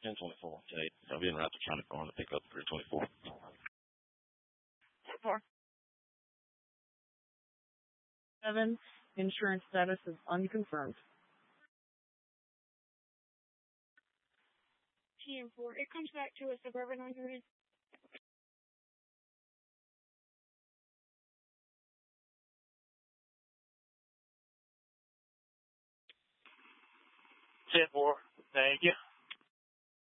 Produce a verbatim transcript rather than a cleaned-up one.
ten twenty-four. Okay. I'll be in Raptor County Farm to pick up three twenty-four. Four. Seven. Insurance status is unconfirmed. T M four. It comes back to a suburban on your end. ten four. Thank you.